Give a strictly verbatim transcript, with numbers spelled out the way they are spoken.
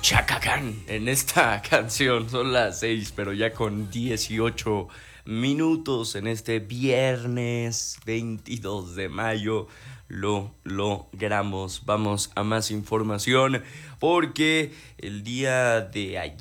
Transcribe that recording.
Chaka Khan en esta canción. Son las seis, pero ya con dieciocho minutos en este viernes veintidós de mayo. Lo logramos. Vamos a más información porque el día de ayer